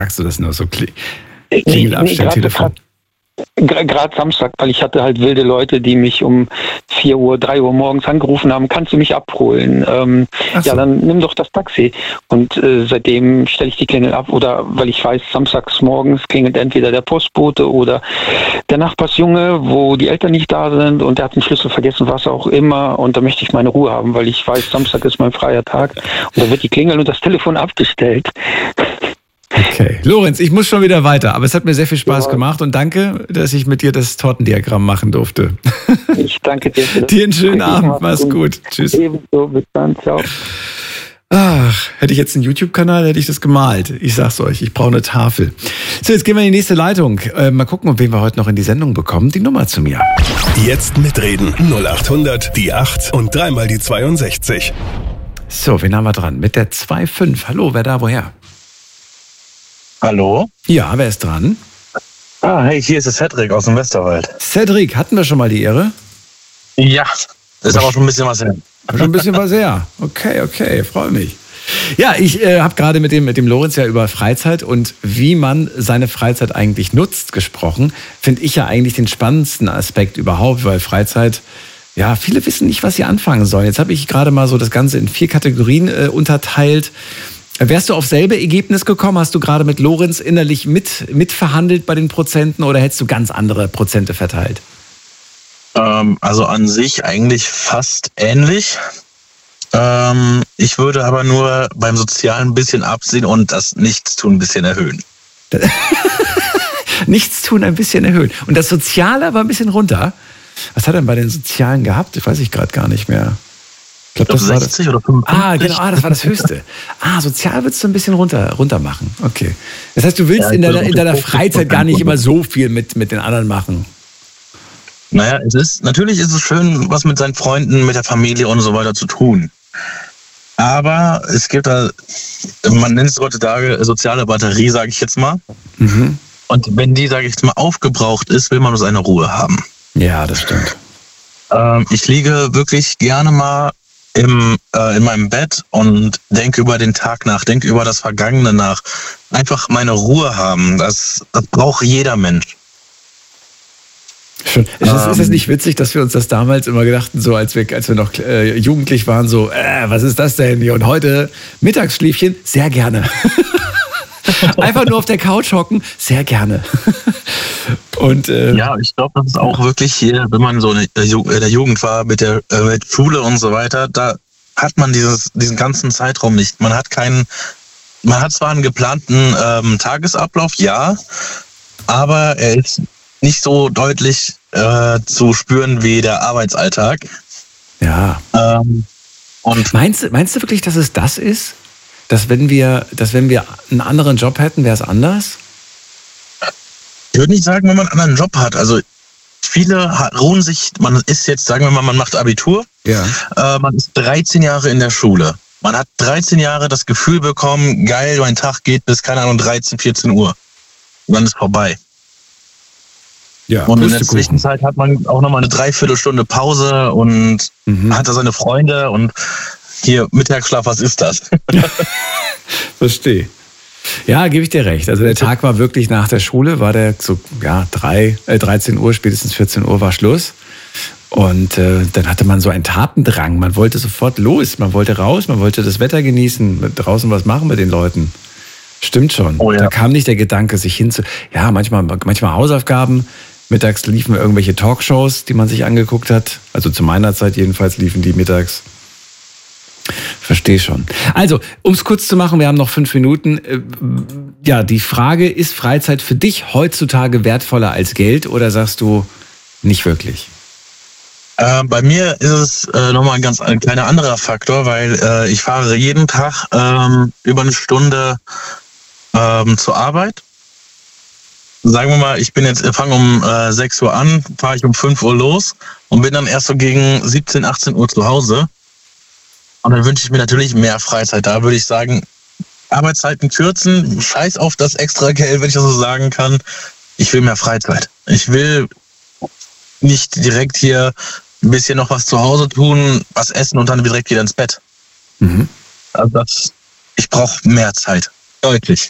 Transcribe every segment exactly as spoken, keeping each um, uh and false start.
Sagst du das nur so? Kling- Nee, Klingelabstelltelefon. Gerade Samstag, weil ich hatte halt wilde Leute, die mich um vier Uhr, drei Uhr morgens angerufen haben, kannst du mich abholen? Ähm, Ach so. Ja, dann nimm doch das Taxi. Und äh, seitdem stelle ich die Klingel ab, oder weil ich weiß, samstags morgens klingelt entweder der Postbote oder der Nachbarsjunge, wo die Eltern nicht da sind und der hat den Schlüssel vergessen, was auch immer, und da möchte ich meine Ruhe haben, weil ich weiß, Samstag ist mein freier Tag und da wird die Klingel und das Telefon abgestellt. Okay. Lorenz, ich muss schon wieder weiter, aber es hat mir sehr viel Spaß Ja. gemacht und danke, dass ich mit dir das Tortendiagramm machen durfte. Ich danke dir für das. Dir einen schönen Gespräch. Abend, mach's gut. Tschüss. Ebenso, bis dann, ciao. Ach, hätte ich jetzt einen YouTube-Kanal, hätte ich das gemalt. Ich sag's euch, ich brauche eine Tafel. So, jetzt gehen wir in die nächste Leitung. Äh, mal gucken, ob wen wir heute noch in die Sendung bekommen. Die Nummer zu mir. Jetzt mitreden. null acht hundert, die acht und dreimal die zweiundsechzig. So, wen haben wir dran? Mit der zwei fünf. Hallo, wer da, woher? Hallo? Ja, wer ist dran? Ah, hey, hier ist der Cedric aus dem Westerwald. Cedric, hatten wir schon mal die Ehre? Ja, ist aber schon ein bisschen was hin. Schon ein bisschen was her. Okay, okay, freue mich. Ja, ich äh, habe gerade mit dem, mit dem Lorenz ja über Freizeit und wie man seine Freizeit eigentlich nutzt gesprochen. Finde ich ja eigentlich den spannendsten Aspekt überhaupt, weil Freizeit, ja, viele wissen nicht, was sie anfangen sollen. Jetzt habe ich gerade mal so das Ganze in vier Kategorien äh, unterteilt. Wärst du auf selbe Ergebnis gekommen? Hast du gerade mit Lorenz innerlich mit, mitverhandelt bei den Prozenten oder hättest du ganz andere Prozente verteilt? Ähm, also an sich eigentlich fast ähnlich. Ähm, ich würde aber nur beim Sozialen ein bisschen absehen und das Nichtstun ein bisschen erhöhen. Nichtstun ein bisschen erhöhen. Und das Soziale war ein bisschen runter. Was hat er denn bei den Sozialen gehabt? Das weiß ich gerade gar nicht mehr. Ich glaube, das war das. sechzig oder fünfundfünfzig. Ah, genau, ah, das war das Höchste. Ah, sozial würdest du ein bisschen runter, runter machen. Okay. Das heißt, du willst Ja, in, deiner, ich in deiner würde Freizeit gar nicht immer so viel mit, mit den anderen machen. Naja, es ist, natürlich ist es schön, was mit seinen Freunden, mit der Familie und so weiter zu tun. Aber es gibt da, man nennt es heutzutage soziale Batterie, sage ich jetzt mal. Mhm. Und wenn die, sage ich jetzt mal, aufgebraucht ist, will man nur seine Ruhe haben. Ja, das stimmt. Ähm, ich liege wirklich gerne mal im, äh, in meinem Bett und denke über den Tag nach, denke über das Vergangene nach. Einfach meine Ruhe haben, das, das braucht jeder Mensch. Schön. Ist, es, ist es nicht witzig, dass wir uns das damals immer gedachten, so als wir, als wir noch äh, jugendlich waren, so, äh, was ist das denn hier? Und heute Mittagsschläfchen, sehr gerne. Einfach nur auf der Couch hocken, sehr gerne. Und, äh, Ja, ich glaube, das ist auch wirklich hier, wenn man so in der Jugend war, mit der äh, mit Schule und so weiter, da hat man dieses, diesen ganzen Zeitraum nicht. Man hat keinen, man hat zwar einen geplanten ähm, Tagesablauf, ja, aber er ist nicht so deutlich äh, zu spüren wie der Arbeitsalltag. ja. Ähm, und Meinst, du- meinst du wirklich, dass es das ist? Dass wenn wir, dass wenn wir einen anderen Job hätten, wäre es anders? ich würde nicht sagen, wenn man einen anderen Job hat. Also viele ha- ruhen sich, man ist jetzt, sagen wir mal, man macht Abitur, Ja. äh, man ist dreizehn Jahre in der Schule. Man hat dreizehn Jahre das Gefühl bekommen, geil, mein Tag geht bis, keine Ahnung, dreizehn, vierzehn Uhr. Und dann ist vorbei. Ja, Und in der Pustekuchen. Zwischenzeit hat man auch nochmal eine Dreiviertelstunde Pause und Mhm. hat da seine Freunde und hier Mittagsschlaf, was ist das? Verstehe. Ja, gebe ich dir recht. Also der Tag war wirklich nach der Schule, war der so, ja, drei, äh, dreizehn Uhr, spätestens vierzehn Uhr war Schluss. Und äh, dann hatte man so einen Tatendrang. Man wollte sofort los, man wollte raus, man wollte das Wetter genießen, draußen was machen mit den Leuten. Stimmt schon. Oh ja. Da kam nicht der Gedanke, sich hinzu... Ja, manchmal, manchmal Hausaufgaben. Mittags liefen irgendwelche Talkshows, die man sich angeguckt hat. Also zu meiner Zeit jedenfalls liefen die mittags. Verstehe schon. Also, um es kurz zu machen, wir haben noch fünf Minuten. Äh, Ja, die Frage, ist Freizeit für dich heutzutage wertvoller als Geld oder sagst du nicht wirklich? Äh, bei mir ist es äh, nochmal ein ganz ein kleiner anderer Faktor, weil äh, ich fahre jeden Tag ähm, über eine Stunde ähm, zur Arbeit. Sagen wir mal, ich bin jetzt, fange um äh, sechs Uhr an, fahre ich um fünf Uhr los und bin dann erst so gegen siebzehn, achtzehn Uhr zu Hause. Und dann wünsche ich mir natürlich mehr Freizeit. Da würde ich sagen, Arbeitszeiten kürzen, scheiß auf das extra Geld, wenn ich das so sagen kann. Ich will mehr Freizeit. Ich will nicht direkt hier ein bisschen noch was zu Hause tun, was essen und dann direkt wieder ins Bett. Mhm. Also das, ich brauche mehr Zeit. Deutlich.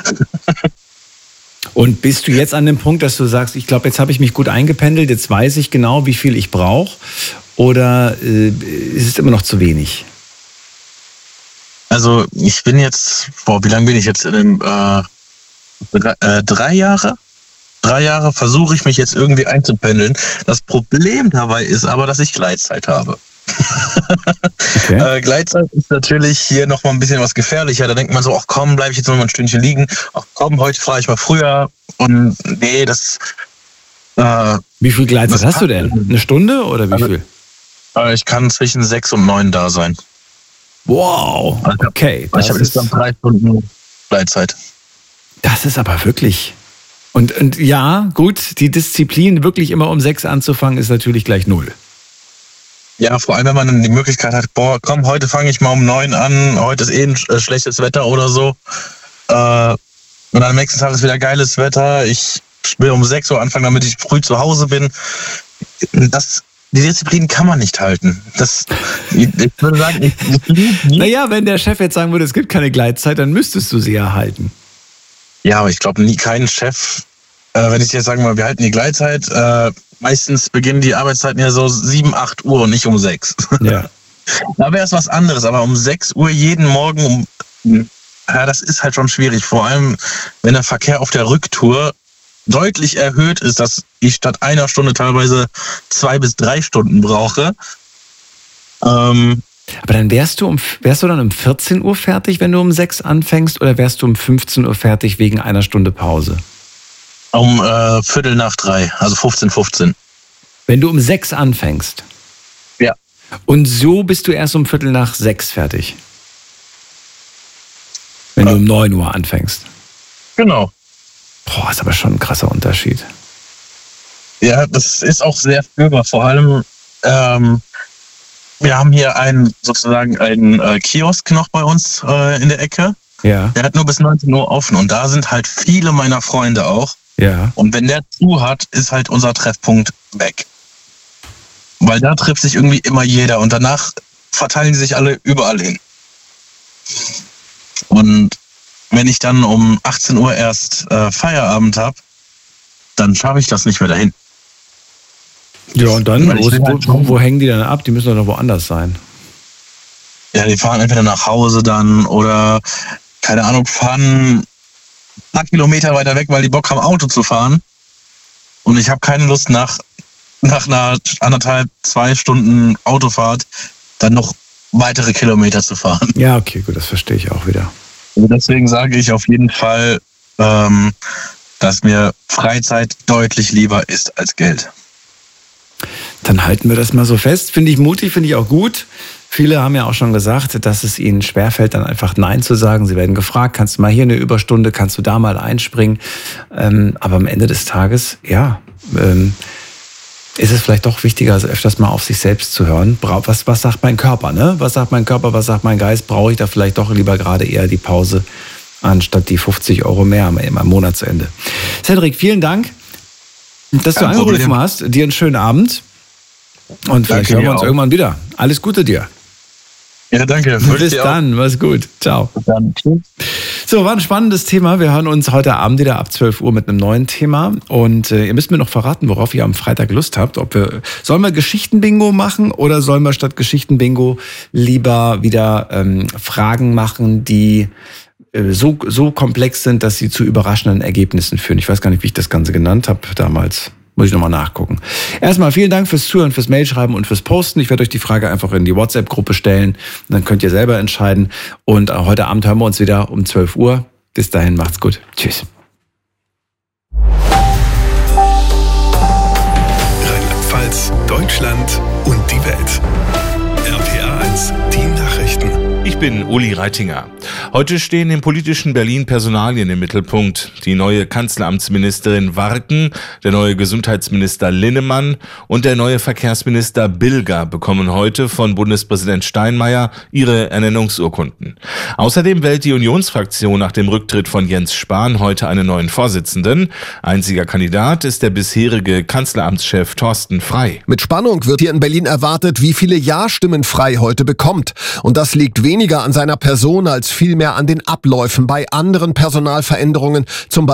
Und bist du jetzt an dem Punkt, dass du sagst, ich glaube, jetzt habe ich mich gut eingependelt, jetzt weiß ich genau, wie viel ich brauche? Oder äh, ist es immer noch zu wenig? Also ich bin jetzt, boah, wie lange bin ich jetzt in dem, äh, drei, äh, drei Jahre? Drei Jahre versuche ich mich jetzt irgendwie einzupendeln. Das Problem dabei ist aber, dass ich Gleitzeit habe. Okay. äh, Gleitzeit ist natürlich hier noch mal ein bisschen was gefährlicher. Da denkt man so, ach komm, bleibe ich jetzt noch mal ein Stündchen liegen. Ach komm, heute fahre ich mal früher. Und nee, das... Äh, wie viel Gleitzeit hast du denn? Eine Stunde oder wie also, viel? Äh, ich kann zwischen sechs und neun da sein. Wow, okay. Ich habe jetzt dann drei Stunden Gleitzeit. Das ist aber wirklich... Und, und ja, gut, die Disziplin, wirklich immer um sechs anzufangen, ist natürlich gleich null. Ja, vor allem, wenn man dann die Möglichkeit hat, boah, komm, heute fange ich mal um neun an, heute ist eh ein äh, schlechtes Wetter oder so. Äh, und am nächsten Tag ist wieder geiles Wetter. Ich will um sechs Uhr anfangen, damit ich früh zu Hause bin. Das, die Disziplin kann man nicht halten. Das, ich, ich würde sagen, ich, ich naja, wenn der Chef jetzt sagen würde, es gibt keine Gleitzeit, dann müsstest du sie ja halten. Ja, aber ich glaube, nie kein Chef, äh, wenn ich jetzt sagen mal, wir halten die Gleitzeit, äh, meistens beginnen die Arbeitszeiten ja so sieben, acht Uhr und nicht um sechs. Ja. Da wäre es was anderes, aber um sechs Uhr jeden Morgen, um, ja, das ist halt schon schwierig. Vor allem, wenn der Verkehr auf der Rücktour deutlich erhöht ist, dass ich statt einer Stunde teilweise zwei bis drei Stunden brauche. Ähm, Aber dann wärst du um wärst du dann um vierzehn Uhr fertig, wenn du um sechs anfängst, oder wärst du um fünfzehn Uhr fertig wegen einer Stunde Pause? Um äh, Viertel nach drei, also fünfzehn Uhr fünfzehn. Wenn du um sechs anfängst? Ja. Und so bist du erst um Viertel nach sechs fertig? Wenn ja. du um neun Uhr anfängst? Genau. Boah, ist aber schon ein krasser Unterschied. Ja, das ist auch sehr spürbar. Vor allem, ähm, wir haben hier einen, sozusagen einen äh, Kiosk noch bei uns äh, in der Ecke. Ja. Der hat nur bis neunzehn Uhr offen und da sind halt viele meiner Freunde auch. Ja. Und wenn der zu hat, ist halt unser Treffpunkt weg. Weil da trifft sich irgendwie immer jeder und danach verteilen sie sich alle überall hin. Und wenn ich dann um achtzehn Uhr erst äh, Feierabend habe, dann schaffe ich das nicht mehr dahin. Ja, und dann, wo, wo, wo hängen die dann ab? Die müssen doch woanders sein. Ja, die fahren entweder nach Hause dann oder, keine Ahnung, fahren ein paar Kilometer weiter weg, weil die Bock haben, Auto zu fahren. Und ich habe keine Lust, nach, nach einer anderthalb, zwei Stunden Autofahrt dann noch weitere Kilometer zu fahren. Ja, okay, gut, das verstehe ich auch wieder. Also deswegen sage ich auf jeden Fall, ähm, dass mir Freizeit deutlich lieber ist als Geld. Dann halten wir das mal so fest. Finde ich mutig, finde ich auch gut. Viele haben ja auch schon gesagt, dass es ihnen schwerfällt, dann einfach Nein zu sagen. Sie werden gefragt, kannst du mal hier eine Überstunde, kannst du da mal einspringen? Ähm, aber am Ende des Tages, ja, ähm, ist es vielleicht doch wichtiger, also öfters mal auf sich selbst zu hören. Was, was sagt mein Körper, ne? Was sagt mein Körper, was sagt mein Geist? Brauche ich da vielleicht doch lieber gerade eher die Pause, anstatt die fünfzig Euro mehr am, am Monatsende. Cedric, vielen Dank, dass Kein du angerufen Problem. hast. Dir einen schönen Abend. Und vielleicht danke, hören wir uns auch. irgendwann wieder. Alles Gute dir. Ja, danke. Bis dann, mach's gut. Ciao. Bis dann. So, war ein spannendes Thema. Wir hören uns heute Abend wieder ab zwölf Uhr mit einem neuen Thema. Und äh, ihr müsst mir noch verraten, worauf ihr am Freitag Lust habt. Ob wir, sollen wir Geschichtenbingo machen oder sollen wir statt Geschichtenbingo lieber wieder ähm, Fragen machen, die äh, so, so komplex sind, dass sie zu überraschenden Ergebnissen führen? Ich weiß gar nicht, wie ich das Ganze genannt habe damals. Muss ich nochmal nachgucken. Erstmal vielen Dank fürs Zuhören, fürs Mailschreiben und fürs Posten. Ich werde euch die Frage einfach in die WhatsApp-Gruppe stellen. Dann könnt ihr selber entscheiden. Und heute Abend hören wir uns wieder um zwölf Uhr. Bis dahin, macht's gut. Tschüss. Rheinland-Pfalz, Deutschland und die Welt. R P A eins, die Nachrichten. Ich bin Uli Reitinger. Heute stehen im politischen Berlin Personalien im Mittelpunkt. Die neue Kanzleramtsministerin Warken, der neue Gesundheitsminister Linnemann und der neue Verkehrsminister Bilger bekommen heute von Bundespräsident Steinmeier ihre Ernennungsurkunden. Außerdem wählt die Unionsfraktion nach dem Rücktritt von Jens Spahn heute einen neuen Vorsitzenden. Einziger Kandidat ist der bisherige Kanzleramtschef Thorsten Frey. Mit Spannung wird hier in Berlin erwartet, wie viele Ja-Stimmen Frey heute bekommt. Und das liegt weniger weniger an seiner Person als vielmehr an den Abläufen bei anderen Personalveränderungen, zum Beispiel